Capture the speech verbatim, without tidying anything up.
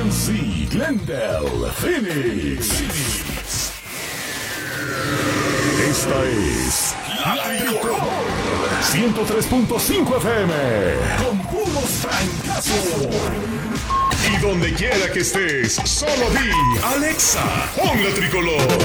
Muncie, Glendale, Phoenix. Esta es La Tricolor ciento tres punto cinco F M con puros francazos. Y donde quiera que estés, solo di Alexa, pon La Tricolor.